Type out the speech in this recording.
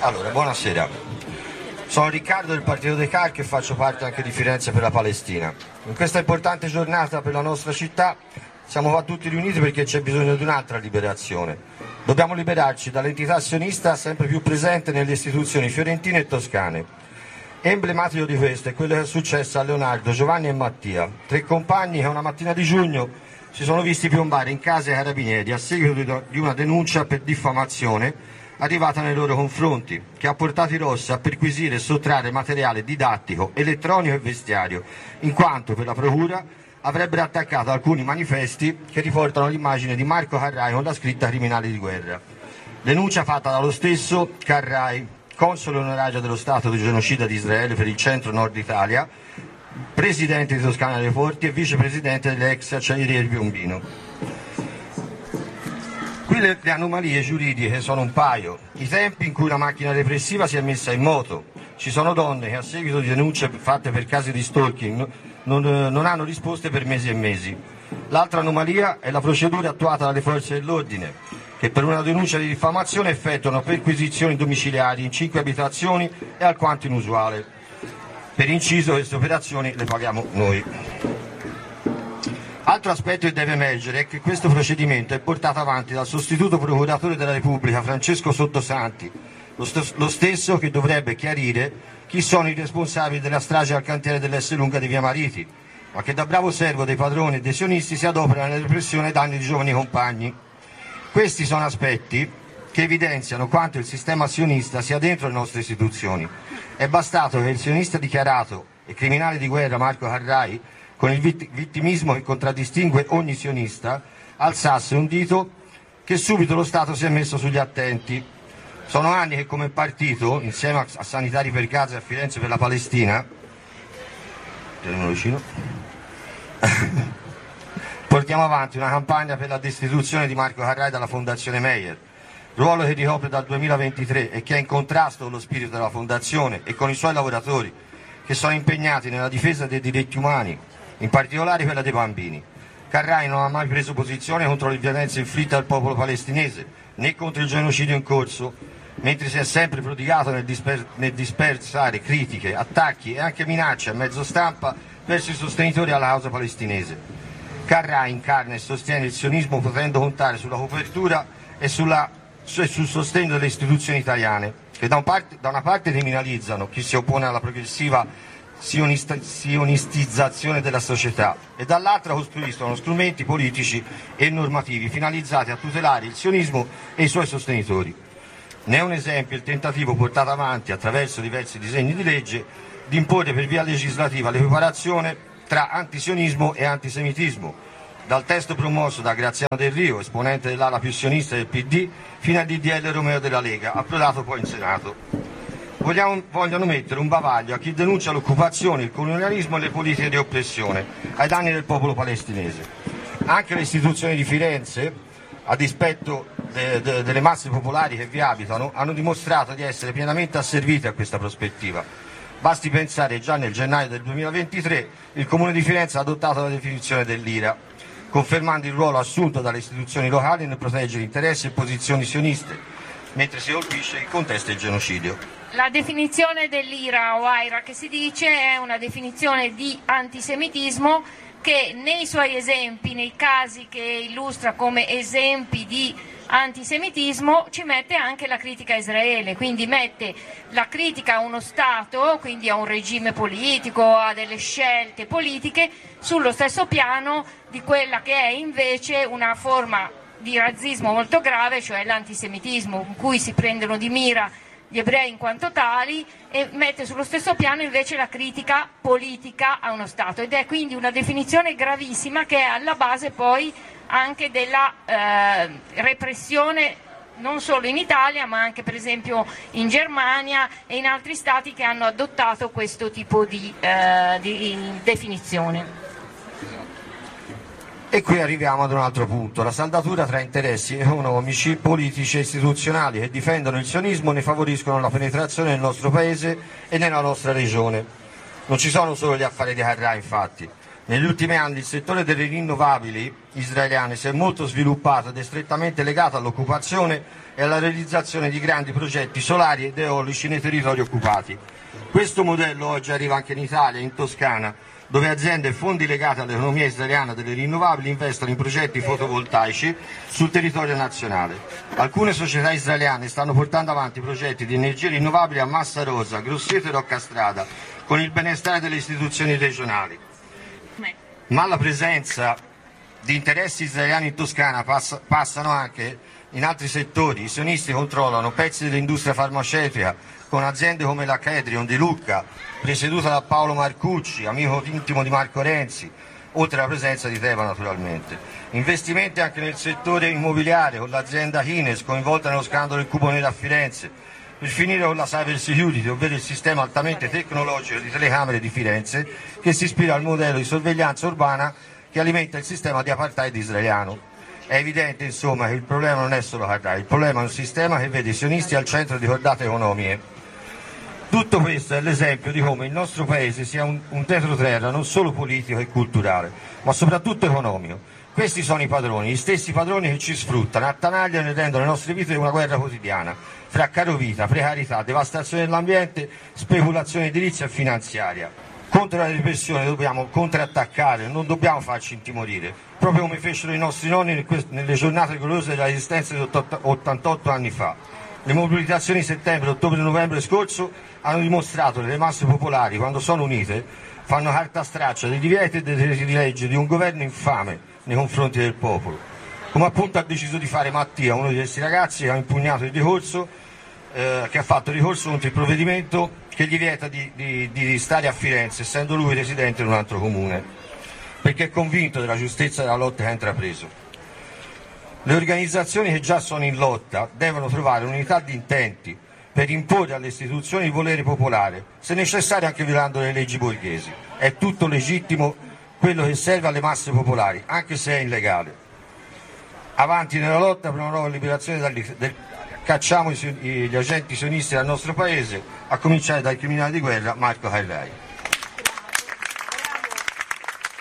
Allora, buonasera. Sono Riccardo del Partito dei Calchi e faccio parte anche di Firenze per la Palestina. In questa importante giornata per la nostra città siamo qua tutti riuniti perché c'è bisogno di un'altra liberazione. Dobbiamo liberarci dall'entità sionista sempre più presente nelle istituzioni fiorentine e toscane. Emblematico di questo è quello che è successo a Leonardo, Giovanni e Mattia, 3 compagni che una mattina di giugno si sono visti piombare in casa ai carabinieri a seguito di una denuncia per diffamazione arrivata nei loro confronti, che ha portato i Ross a perquisire e sottrarre materiale didattico, elettronico e vestiario, in quanto per la procura avrebbero attaccato alcuni manifesti che riportano l'immagine di Marco Carrai con la scritta criminali di guerra. Denuncia fatta dallo stesso Carrai, console onorario dello Stato di genocida di Israele per il centro-nord Italia, presidente di Toscana dei Porti e vicepresidente dell'ex Acciaieria di Piombino. Qui le anomalie giuridiche sono un paio: i tempi in cui la macchina repressiva si è messa in moto, ci sono donne che a seguito di denunce fatte per casi di stalking non hanno risposte per mesi e mesi. L'altra anomalia è la procedura attuata dalle forze dell'ordine, che per una denuncia di diffamazione effettuano perquisizioni domiciliari in 5 abitazioni e alquanto inusuale. Per inciso, queste operazioni le paghiamo noi. Altro aspetto che deve emergere è che questo procedimento è portato avanti dal sostituto procuratore della Repubblica Francesco Sottosanti, lo stesso che dovrebbe chiarire chi sono i responsabili della strage al cantiere dell'Esselunga di Via Mariti, ma che da bravo servo dei padroni e dei sionisti si adopera nella repressione ai danni di giovani compagni. Questi sono aspetti che evidenziano quanto il sistema sionista sia dentro le nostre istituzioni. È bastato che il sionista dichiarato e criminale di guerra Marco Carrai, con il vittimismo che contraddistingue ogni sionista, alzasse un dito che subito lo Stato si è messo sugli attenti. Sono anni che come partito, insieme a Sanitari per Gaza e a Firenze per la Palestina, portiamo avanti una campagna per la destituzione di Marco Carrai dalla Fondazione Meyer, ruolo che ricopre dal 2023 e che è in contrasto con lo spirito della Fondazione e con i suoi lavoratori, che sono impegnati nella difesa dei diritti umani, in particolare quella dei bambini. Carrai non ha mai preso posizione contro le violenze inflitte al popolo palestinese, né contro il genocidio in corso, mentre si è sempre prodigato nel dispersare critiche, attacchi e anche minacce a mezzo stampa verso i sostenitori alla causa palestinese. Carrai incarna e sostiene il sionismo potendo contare sulla copertura e sul sostegno delle istituzioni italiane, che da una parte criminalizzano chi si oppone alla progressiva sionistizzazione della società e dall'altra costruiscono strumenti politici e normativi finalizzati a tutelare il sionismo e i suoi sostenitori. Ne è un esempio il tentativo portato avanti attraverso diversi disegni di legge di imporre per via legislativa l'equiparazione tra antisionismo e antisemitismo, dal testo promosso da Graziano Del Rio, esponente dell'ala più sionista del PD, fino al DDL Romeo della Lega, approdato poi in Senato. Vogliono mettere un bavaglio a chi denuncia l'occupazione, il colonialismo e le politiche di oppressione ai danni del popolo palestinese. Anche le istituzioni di Firenze, a dispetto delle masse popolari che vi abitano, hanno dimostrato di essere pienamente asservite a questa prospettiva. Basti pensare già nel gennaio del 2023 il Comune di Firenze ha adottato la definizione dell'IRA, confermando il ruolo assunto dalle istituzioni locali nel proteggere interessi e posizioni sioniste, mentre si colpisce il contesto del genocidio. La definizione dell'IRA o AIRA che si dice è una definizione di antisemitismo che nei suoi esempi, nei casi che illustra come esempi di antisemitismo, ci mette anche la critica a Israele, quindi mette la critica a uno Stato, quindi a un regime politico, a delle scelte politiche, sullo stesso piano di quella che è invece una forma di razzismo molto grave, cioè l'antisemitismo, in cui si prendono di mira gli ebrei in quanto tali, e mette sullo stesso piano invece la critica politica a uno Stato, ed è quindi una definizione gravissima che è alla base poi anche della repressione non solo in Italia ma anche per esempio in Germania e in altri stati che hanno adottato questo tipo di definizione. E qui arriviamo ad un altro punto: la saldatura tra interessi economici, politici e istituzionali che difendono il sionismo ne favoriscono la penetrazione nel nostro paese e nella nostra regione. Non ci sono solo gli affari di Carrai, infatti. Negli ultimi anni il settore delle rinnovabili israeliane si è molto sviluppato ed è strettamente legato all'occupazione e alla realizzazione di grandi progetti solari ed eolici nei territori occupati. Questo modello oggi arriva anche in Italia, in Toscana, dove aziende e fondi legati all'economia israeliana delle rinnovabili investono in progetti fotovoltaici sul territorio nazionale. Alcune società israeliane stanno portando avanti progetti di energie rinnovabili a Massa Rosa, Grosseto e Roccastrada, con il benestare delle istituzioni regionali. Ma la presenza di interessi israeliani in Toscana passano anche in altri settori. I sionisti controllano pezzi dell'industria farmaceutica con aziende come la Kedrion di Lucca, presieduta da Paolo Marcucci, amico intimo di Marco Renzi, oltre alla presenza di Teva naturalmente. Investimenti anche nel settore immobiliare con l'azienda Hines coinvolta nello scandalo del Cubo Nero a Firenze, per finire con la cyber security, ovvero il sistema altamente tecnologico di telecamere di Firenze che si ispira al modello di sorveglianza urbana che alimenta il sistema di apartheid israeliano. È evidente insomma che il problema non è solo Carrà, il problema è un sistema che vede i sionisti al centro di cordate economiche. Tutto questo è l'esempio di come il nostro paese sia un tetroterra non solo politico e culturale, ma soprattutto economico. Questi sono i padroni, gli stessi padroni che ci sfruttano, attanagliano e rendono le nostre vite una guerra quotidiana, fra carovita, precarietà, devastazione dell'ambiente, speculazione edilizia e finanziaria. Contro la repressione dobbiamo contrattaccare, non dobbiamo farci intimorire, proprio come fecero i nostri nonni nelle giornate gloriose della resistenza di 88 anni fa. Le mobilitazioni di settembre, ottobre e novembre scorso hanno dimostrato che le masse popolari, quando sono unite, fanno carta straccia dei divieti e dei decreti di legge di un governo infame nei confronti del popolo, come appunto ha deciso di fare Mattia, uno di questi ragazzi che ha impugnato il ricorso, che ha fatto ricorso contro il provvedimento che gli vieta di stare a Firenze, essendo lui residente in un altro comune, perché è convinto della giustezza della lotta che ha intrapreso. Le organizzazioni che già sono in lotta devono trovare un'unità di intenti per imporre alle istituzioni il volere popolare, se necessario anche violando le leggi borghesi. È tutto legittimo quello che serve alle masse popolari, anche se è illegale. Avanti nella lotta per una nuova liberazione cacciamo gli agenti sionisti dal nostro paese, a cominciare dal criminale di guerra Marco Carrai.